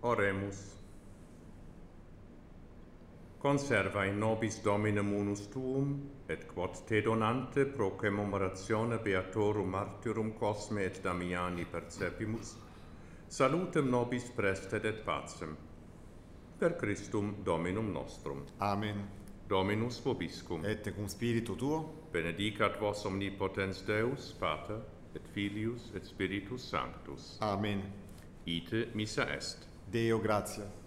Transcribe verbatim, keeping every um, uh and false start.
Oremus. Conserva in nobis Domine munus tuum, et quod te donante pro commemoratione Beatorum Martyrum Cosme et Damiani percepimus, salutem nobis prestet et pacem. Per Christum Dominum nostrum. Amen. Dominus vobiscum. Et cum spiritu tuo. Benedicat vos omnipotens Deus, Pater, et Filius, et Spiritus Sanctus. Amen. Ite missa est. Deo gratia.